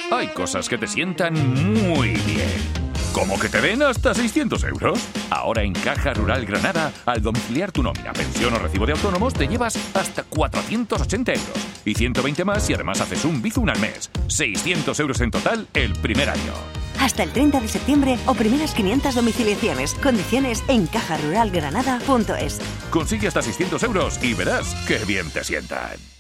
Hay cosas que te sientan muy bien. ¿Cómo que te den hasta 600 euros? Ahora en Caja Rural Granada, al domiciliar tu nómina, pensión o recibo de autónomos, te llevas hasta 480 euros. Y 120 más y además haces un Bizum al mes. 600 euros en total el primer año. Hasta el 30 de septiembre o primeras 500 domiciliaciones. Condiciones en cajaruralgranada.es. Consigue hasta 600 euros y verás qué bien te sientan.